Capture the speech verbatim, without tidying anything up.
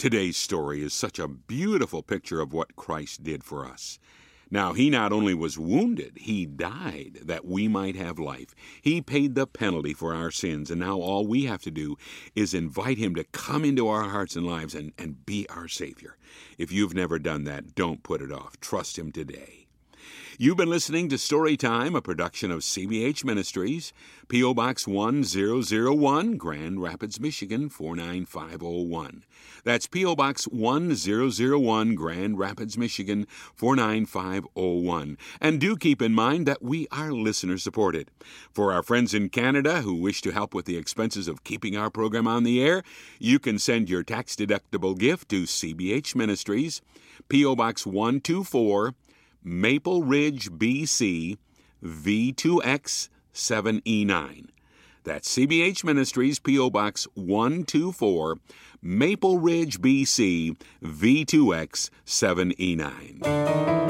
Today's story is such a beautiful picture of what Christ did for us. Now, he not only was wounded, he died that we might have life. He paid the penalty for our sins, and now all we have to do is invite him to come into our hearts and lives and, and be our Savior. If you've never done that, don't put it off. Trust him today. You've been listening to Storytime, a production of C B H Ministries, P O. Box one thousand one, Grand Rapids, Michigan, four nine five oh one. That's P O. Box one thousand one, Grand Rapids, Michigan, four nine five oh one. And do keep in mind that we are listener-supported. For our friends in Canada who wish to help with the expenses of keeping our program on the air, you can send your tax-deductible gift to C B H Ministries, P O. Box one twenty-four, Maple Ridge, B C, V two X seven E nine. That's C B H Ministries, P O. Box one twenty-four, Maple Ridge, B C, V two X seven E nine.